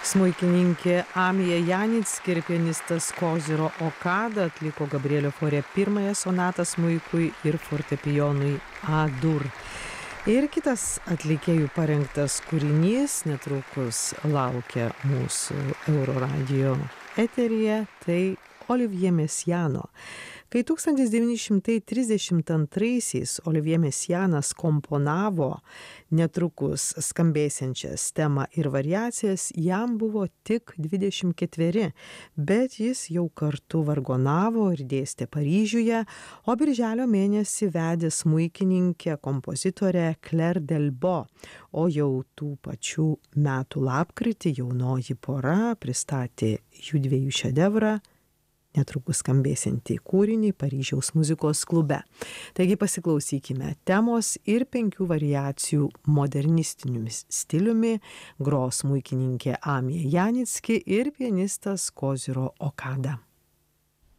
Smuikininkė Amija Janicki ir pianistas Koziro Okada atliko Gabrielio Fauré pirmąją sonatą smuikui ir fortepijonui A-dur. Ir kitas atlikėjų parengtas kūrinys netrukus laukia mūsų Euroradijo eteryje, tai Olivier Messiaeno. Kai 1932 Olivier Messiaenas komponavo netrukus skambėsiančias temą ir variacijas, jam buvo tik 24, bet jis jau kartu vargonavo ir dėstė Paryžiuje, o birželio mėnesį vedė smuikininkę kompozitorę Claire Delbo, o jau tų pačių metų lapkritį jaunoji pora pristatė jų dviejų šedevrą, netrukus skambėsiantį kūrinį Paryžiaus muzikos klube. Taigi pasiklausykime temos ir 5 variacijų modernistiniu stiliumi gros smuikininkė Amija Janicki ir pianistas Koziro Okada.